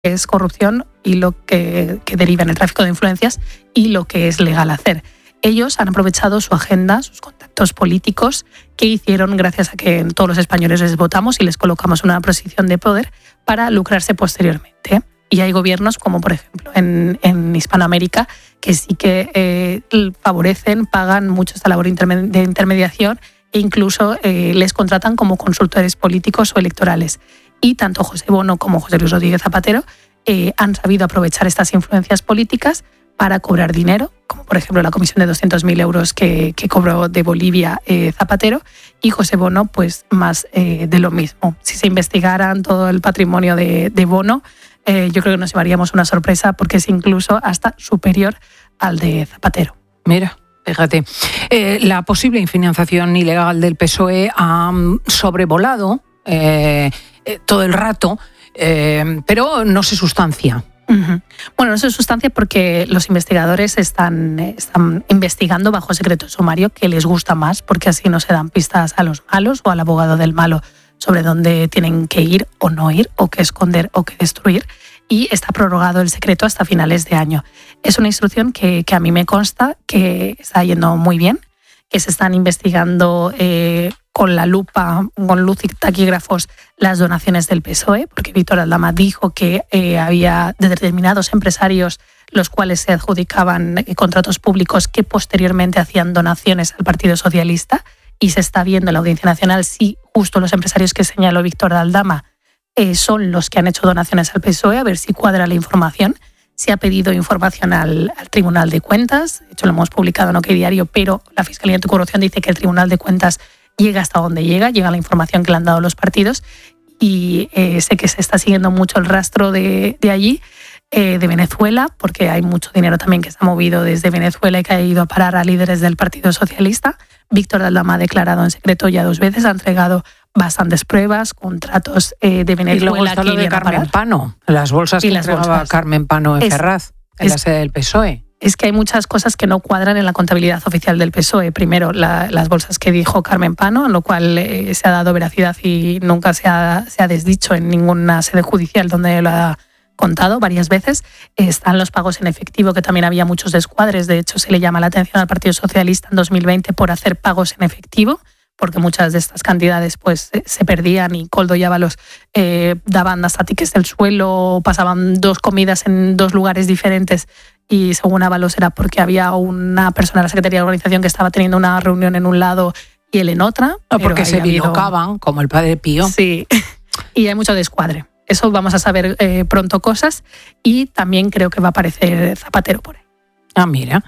es corrupción y lo que deriva en el tráfico de influencias y lo que es legal hacer. Ellos han aprovechado su agenda, sus contactos políticos que hicieron gracias a que todos los españoles les votamos y les colocamos en una posición de poder para lucrarse posteriormente. Y hay gobiernos como por ejemplo en Hispanoamérica que sí que favorecen, pagan mucho esta labor de intermediación e incluso les contratan como consultores políticos o electorales. Y tanto José Bono como José Luis Rodríguez Zapatero han sabido aprovechar estas influencias políticas para cobrar dinero, como por ejemplo la comisión de 200.000 euros que cobró de Bolivia Zapatero, y José Bono pues más de lo mismo. Si se investigaran todo el patrimonio de Bono, yo creo que nos llevaríamos una sorpresa porque es incluso hasta superior al de Zapatero. Mira, fíjate, la posible financiación ilegal del PSOE ha sobrevolado todo el rato, pero no se sustancia. Uh-huh. Bueno, no se sustancia porque los investigadores están investigando bajo secreto sumario, que les gusta más porque así no se dan pistas a los malos o al abogado del malo sobre dónde tienen que ir o no ir, o qué esconder o qué destruir, y está prorrogado el secreto hasta finales de año. Es una instrucción que a mí me consta que está yendo muy bien, que se están investigando con la lupa, con luz y taquígrafos, las donaciones del PSOE, porque Víctor Aldama dijo que había determinados empresarios los cuales se adjudicaban contratos públicos que posteriormente hacían donaciones al Partido Socialista, y se está viendo en la Audiencia Nacional si justo los empresarios que señaló Víctor Aldama son los que han hecho donaciones al PSOE, a ver si cuadra la información. Se ha pedido información al Tribunal de Cuentas, de hecho lo hemos publicado en OK Diario, pero la Fiscalía Anticorrupción dice que el Tribunal de Cuentas llega hasta donde llega la información que le han dado los partidos, y sé que se está siguiendo mucho el rastro de allí, de Venezuela, porque hay mucho dinero también que se ha movido desde Venezuela y que ha ido a parar a líderes del Partido Socialista. Víctor Aldama ha declarado en secreto ya 2 veces, ha entregado bastantes pruebas, contratos de Venezuela. Y luego está lo de Carmen Pano, las bolsas que entregaba Carmen Pano en Ferraz, en la sede del PSOE. Es que hay muchas cosas que no cuadran en la contabilidad oficial del PSOE. Primero, las bolsas que dijo Carmen Pano, en lo cual se ha dado veracidad y nunca se ha desdicho en ninguna sede judicial donde lo ha contado varias veces. Están los pagos en efectivo, que también había muchos descuadres. De hecho, se le llama la atención al Partido Socialista en 2020 por hacer pagos en efectivo, porque muchas de estas cantidades pues se perdían, y Koldo y Ábalos daban hasta tickets del suelo, pasaban 2 comidas en 2 lugares diferentes, y según Ábalos era porque había una persona de la Secretaría de Organización que estaba teniendo una reunión en un lado y él en otra. O porque se bilocaban, como el padre Pío. Sí, y hay mucho descuadre. Eso vamos a saber pronto cosas, y también creo que va a aparecer Zapatero por ahí. Ah, mira.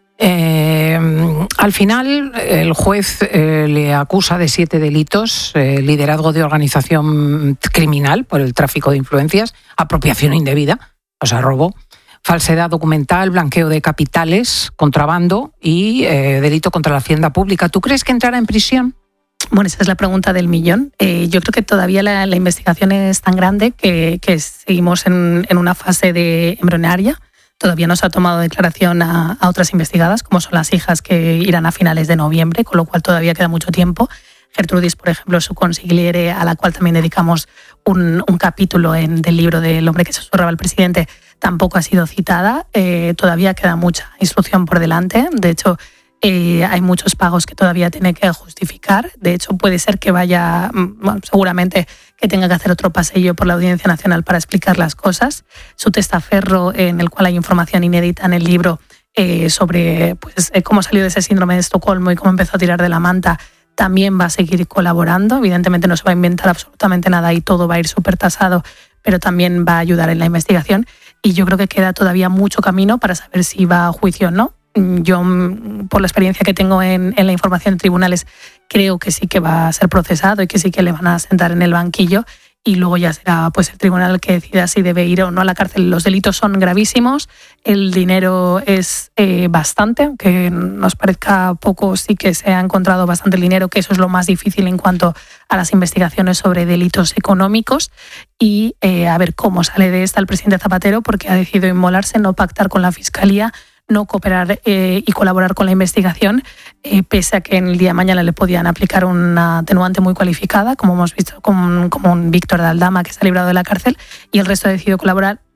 Al final, el juez le acusa de 7 delitos: liderazgo de organización criminal por el tráfico de influencias, apropiación indebida, o sea, robo, falsedad documental, blanqueo de capitales, contrabando y delito contra la hacienda pública. ¿Tú crees que entrará en prisión? Bueno, esa es la pregunta del millón. Yo creo que todavía la investigación es tan grande que seguimos en una fase de embrionaria. Todavía no se ha tomado declaración a otras investigadas, como son las hijas, que irán a finales de noviembre, con lo cual todavía queda mucho tiempo. Gertrudis, por ejemplo, su consigliere, a la cual también dedicamos un capítulo del libro del hombre que susurraba al presidente, tampoco ha sido citada. Todavía queda mucha instrucción por delante. De hecho, hay muchos pagos que todavía tiene que justificar. De hecho, puede ser que vaya, seguramente que tenga que hacer otro pasillo por la Audiencia Nacional para explicar las cosas. Su testaferro, en el cual hay información inédita en el libro sobre cómo salió de ese síndrome de Estocolmo y cómo empezó a tirar de la manta, también va a seguir colaborando. Evidentemente no se va a inventar absolutamente nada y todo va a ir súper tasado, pero también va a ayudar en la investigación. Y yo creo que queda todavía mucho camino para saber si va a juicio o no. Yo, por la experiencia que tengo en la información de tribunales, creo que sí que va a ser procesado y que sí que le van a sentar en el banquillo, y luego ya será pues el tribunal el que decida si debe ir o no a la cárcel. Los delitos son gravísimos, el dinero es bastante, aunque nos parezca poco, sí que se ha encontrado bastante el dinero, que eso es lo más difícil en cuanto a las investigaciones sobre delitos económicos. Y a ver cómo sale de esta el presidente Zapatero, porque ha decidido inmolarse, no pactar con la Fiscalía, no cooperar y colaborar con la investigación, pese a que en el día de mañana le podían aplicar una atenuante muy cualificada, como hemos visto como un Víctor de Aldama, que se ha librado de la cárcel, y el resto ha decidido colaborar.